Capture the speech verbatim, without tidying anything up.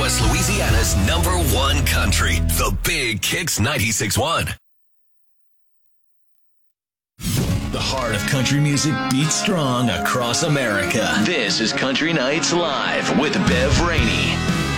Northwest Louisiana's number one country, the Big Kicks ninety-six point one. The heart of country music beats strong across America. This is Country Nights Live with Bev Rainey.